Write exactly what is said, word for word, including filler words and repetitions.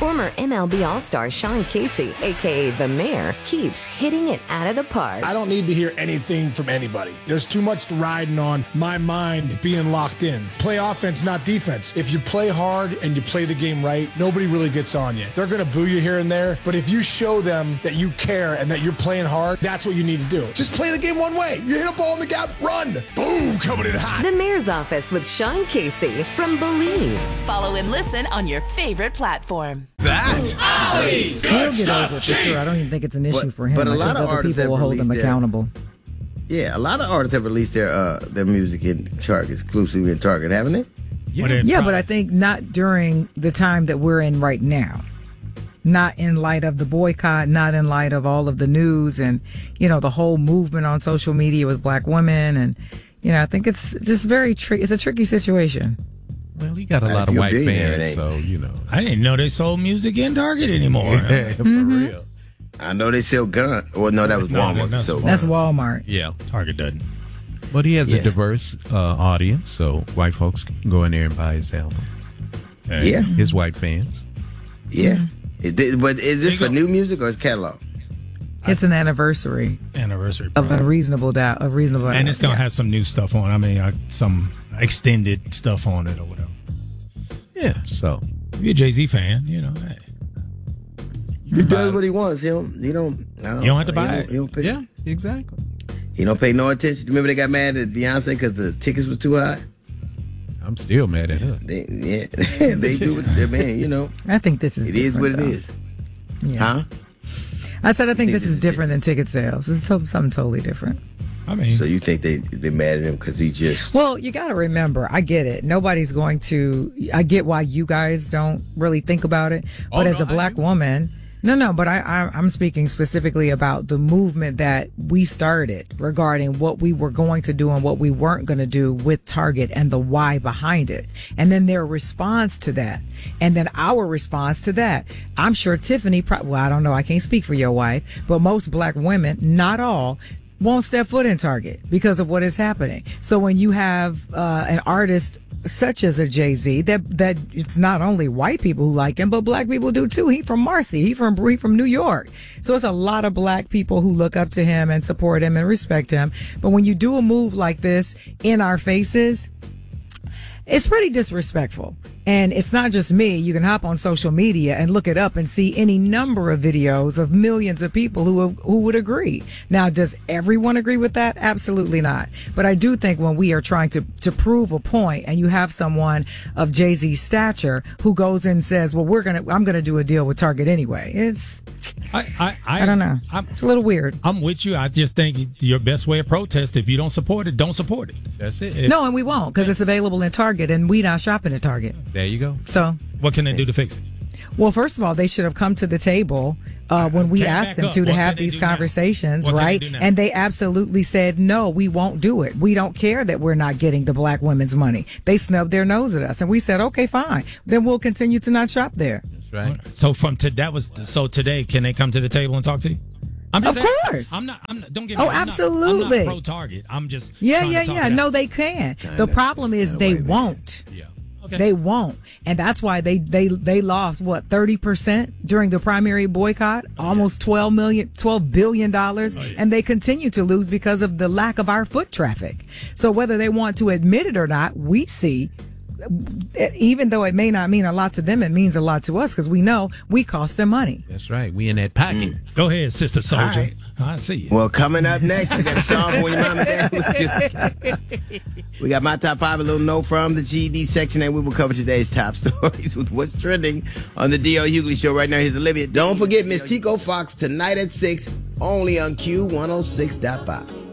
Former M L B All-Star Sean Casey, a k a. The Mayor, keeps hitting it out of the park. I don't need to hear anything from anybody. There's too much riding on my mind being locked in. Play offense, not defense. If you play hard and you play the game right, nobody really gets on you. They're going to boo you here and there, but if you show them that you care and that you're playing hard, that's what you need to do. Just play the game one way. You hit a ball in the gap, run. Boom, coming in hot. The Mayor's Office with Sean Casey from Believe. Follow and listen on your favorite platform. That Ollie's He'll Good get Stuff over it for Chick. sure. I don't even think it's an issue But- for him. but a I lot think of other artists people have will hold him released their- accountable. Yeah, a lot of artists have released their uh, their music in Target, exclusively in Target, haven't they? Yeah, Yeah, but I think not during the time that we're in right now. Not in light of the boycott, not in light of all of the news and, you know, the whole movement on social media with black women. And, you know, I think it's just very tricky. It's a tricky situation. Well, he got a If lot of you're a white billionaire, it fans, ain't. so, you know. I didn't know they sold music in Target anymore. Yeah, for Mm-hmm. real. I know they sell guns. Well, no, that was No, Walmart. that's So That's Walmart. Yeah. Target doesn't. But he has Yeah. a diverse uh, audience, so white folks can go in there and buy his album. Hey. Yeah, His white fans. yeah. It did- but is There this you for go. new music or is catalog? It's an anniversary Anniversary. of a party. reasonable doubt. A reasonable And it's going to yeah. have some new stuff on. I mean, uh, some extended stuff on it or whatever. Yeah, so. If you're a Jay-Z fan, you know, hey. He does what he wants. He don't. He don't. I don't You don't have to he buy don't- it. He don't pay. Yeah, exactly. He don't pay no attention. Remember they got mad at Beyonce because the tickets was too high. I'm still mad at her. They, yeah, they do it. I mean, you know, I think this is it is what it different, is. though. Yeah. Huh? I said I think think this this is is different than ticket sales. This is to- something totally different. I mean, So you think they they mad at him because he just? Well, you got to remember, I get it. Nobody's going to. I get why you guys don't really think about it. But Oh, as no, a I black do. woman, no, no. But I, I, I'm speaking specifically about the movement that we started regarding what we were going to do and what we weren't going to do with Target and the why behind it, and then their response to that, and then our response to that. I'm sure Tiffany. Pro- well, I don't know. I can't speak for your wife, but most black women, not all, won't step foot in Target because of what is happening. So when you have uh, an artist such as a Jay-Z, that that it's not only white people who like him, but black people do too. He from Marcy. He from he from New York. So it's a lot of black people who look up to him and support him and respect him. But when you do a move like this in our faces, it's pretty disrespectful. And it's not just me. You can hop on social media and look it up and see any number of videos of millions of people who who would agree. Now, does everyone agree with that? Absolutely not. But I do think when we are trying to, to prove a point and you have someone of Jay-Z's stature who goes and says, well, we're going to, I'm going to do a deal with Target anyway. It's, I, I, I, I don't know. I'm, It's a little weird. I'm with you. I just think your best way of protest, if you don't support it, don't support it. That's it. If- No, and we won't because it's available in Target and we not shopping at Target. There you go. So, What can they do to fix it? well, first of all, they should have come to the table uh, when we Take it asked back them up. to to What have can they these do now? conversations, What can they right? do now? And they absolutely said, no, we won't do it. We don't care that we're not getting the black women's money. They snubbed their nose at us. And we said, okay, fine. Then we'll continue to not shop there. That's right. So from to, that was so today, can they come to the table and talk to you? I'm just Of asking. course. I'm not. I'm not. Don't get me Oh, wrong. I'm not- absolutely. I'm not pro Target. I'm just. Yeah, trying to yeah, talk yeah. it out. No, they can. The problem is kinda they way, man. won't. Yeah. Okay. They won't. And that's why they, they, they lost, what, thirty percent during the primary boycott? Almost twelve million, twelve billion dollars. And they continue to lose because of the lack of our foot traffic. So whether they want to admit it or not, we see, even though it may not mean a lot to them, it means a lot to us because we know we cost them money. That's right. We in that pocket. Go ahead, Sister Soldier. All right. I see you. Well, coming up next, we got a song for your mom and dad. Was good. We got my top five, a little note from the G E D section, and we will cover today's top stories with what's trending on the D L Hughley Show. Right now, here's Olivia. Don't forget Miss Tico Fox tonight at six, only on Q one oh six point five.